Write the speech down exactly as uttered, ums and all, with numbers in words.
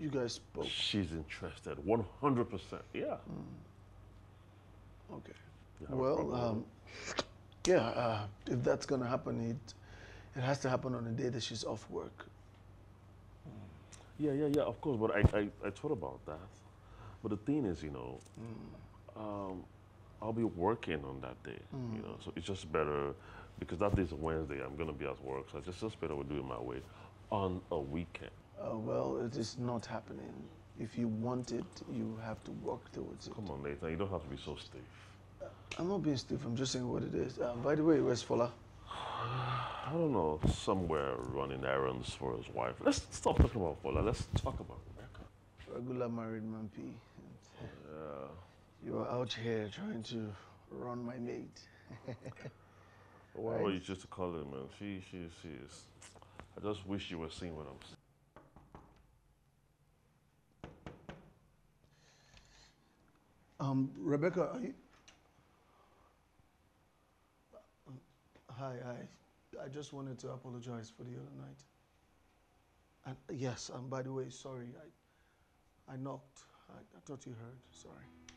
you guys spoke? She's interested, one hundred percent. Yeah. Mm. Okay. You have a Well, problem with um, yeah, uh, if that's gonna happen, it it has to happen on a day that she's off work. Yeah, yeah, yeah, of course. But I, I, I thought about that. But the thing is, you know, um, I'll be working on that day, you know, so it's just better because that day's a Wednesday. I'm gonna be at work, so it's just, just better we do it my way on a weekend. Uh, well, it is not happening. If you want it, you have to work towards it. Come on, Nathan, you don't have to be so stiff. I'm not being stiff. I'm just saying what it is. Uh, by the way, where's Fola? I don't know, somewhere running errands for his wife. Let's stop talking about Fola. Let's talk about Rebecca. Regular married man P. Yeah. You are out here trying to run my mate. Whatever Right? you choose to call it, man. She, she, she is. I just wish you were seeing what I'm seeing. Um, Rebecca, are you... Hi, hi. I just wanted to apologize for the other night. And yes, um, by the way, sorry. I, I knocked. I, I thought you heard. Sorry.